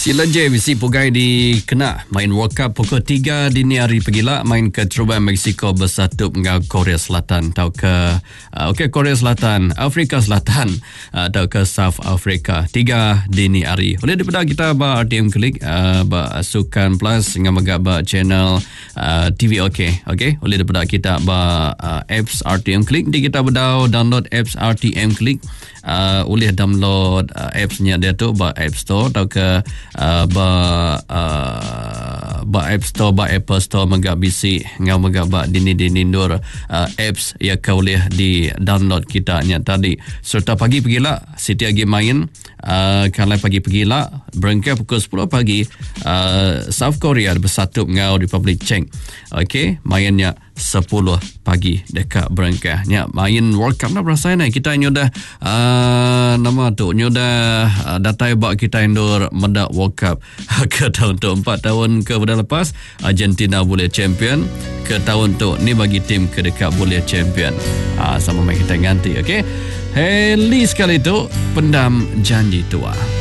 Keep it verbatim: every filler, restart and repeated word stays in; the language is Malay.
Sila J B C Pugai di Kena main World Cup pukul tiga dini hari pagila main ke Trubang Mexico bersatu dengan Korea Selatan atau ke uh, okey Korea Selatan, Afrika Selatan uh, atau ke South Africa tiga dini hari. Oleh daripada kita ba R T M Klik uh, ba Sukan Plus dengan megak ba channel uh, T V OK. Okey, oleh daripada kita ba uh, apps R T M Klik di kita berdau download apps R T M Klik. Uh, boleh download uh, apps-nya dia tu ba App Store atau ke uh, ba uh, ba App Store ba Apple Store megak B C ngau megak ba dini-dini ndur uh, apps yang kau boleh di download kita nya tadi. Serta pagi pagila Siti lagi main uh, kalau pagi pagila berangkat pukul sepuluh pagi uh, South Korea bersatu ngau Republic Czech. Okey, mainnya sepuluh pagi dekat berangkahnya main World Cup nak berasa ni kita nyoda uh, nama tu nyoda uh, datai bak kita endur mendak World Cup ke tahun tu empat tahun ke pada lepas Argentina boleh champion ke tahun tu ni bagi tim ke dekat boleh champion uh, sama main kita ganti. Okey, heli sekali tu pendam janji tua.